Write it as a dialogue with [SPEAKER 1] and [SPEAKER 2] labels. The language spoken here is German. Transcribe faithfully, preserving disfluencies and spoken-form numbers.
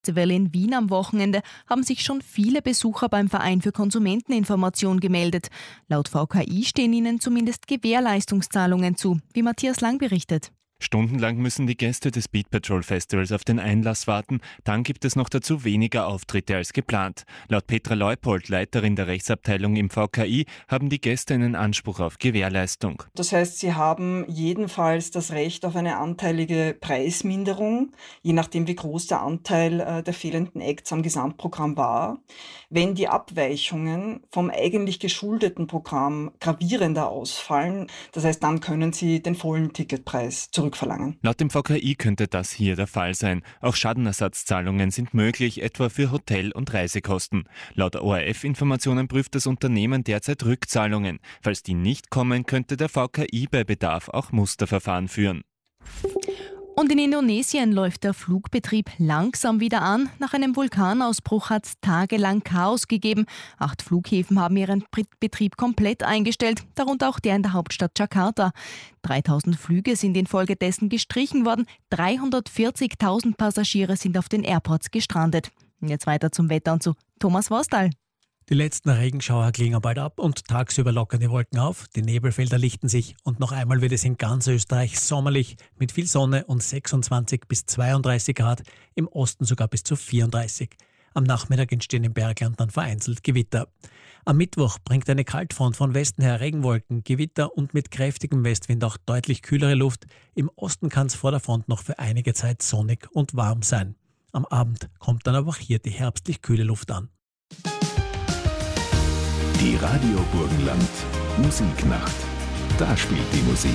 [SPEAKER 1] Festival in Wien am Wochenende haben sich schon viele Besucher beim Verein für Konsumenteninformation gemeldet. Laut V K I stehen ihnen zumindest Gewährleistungszahlungen zu, wie Matthias Lang berichtet.
[SPEAKER 2] Stundenlang müssen die Gäste des Speed Patrol Festivals auf den Einlass warten. Dann gibt es noch dazu weniger Auftritte als geplant. Laut Petra Leupold, Leiterin der Rechtsabteilung im V K I, haben die Gäste einen Anspruch auf Gewährleistung.
[SPEAKER 3] Das heißt, sie haben jedenfalls das Recht auf eine anteilige Preisminderung, je nachdem wie groß der Anteil äh, der fehlenden Acts am Gesamtprogramm war. Wenn die Abweichungen vom eigentlich geschuldeten Programm gravierender ausfallen, das heißt, dann können sie den vollen Ticketpreis zurückverlangen.
[SPEAKER 2] Laut dem V K I könnte das hier der Fall sein. Auch Schadenersatzzahlungen sind möglich, etwa für Hotel- und Reisekosten. Laut O R F-Informationen prüft das Unternehmen derzeit Rückzahlungen. Falls die nicht kommen, könnte der V K I bei Bedarf auch Musterverfahren führen.
[SPEAKER 1] Und in Indonesien läuft der Flugbetrieb langsam wieder an. Nach einem Vulkanausbruch hat es tagelang Chaos gegeben. Acht Flughäfen haben ihren Betrieb komplett eingestellt, darunter auch der in der Hauptstadt Jakarta. dreitausend Flüge sind infolgedessen gestrichen worden. dreihundertvierzigtausend Passagiere sind auf den Airports gestrandet. Jetzt weiter zum Wetter und zu Thomas Worstal.
[SPEAKER 4] Die letzten Regenschauer klingen bald ab und tagsüber lockern die Wolken auf, die Nebelfelder lichten sich und noch einmal wird es in ganz Österreich sommerlich mit viel Sonne und sechsundzwanzig bis zweiunddreißig Grad, im Osten sogar bis zu vierunddreißig. Am Nachmittag entstehen im Bergland dann vereinzelt Gewitter. Am Mittwoch bringt eine Kaltfront von Westen her Regenwolken, Gewitter und mit kräftigem Westwind auch deutlich kühlere Luft. Im Osten kann es vor der Front noch für einige Zeit sonnig und warm sein. Am Abend kommt dann aber auch hier die herbstlich kühle Luft an.
[SPEAKER 5] Die Radio Burgenland Musiknacht. Da spielt die Musik.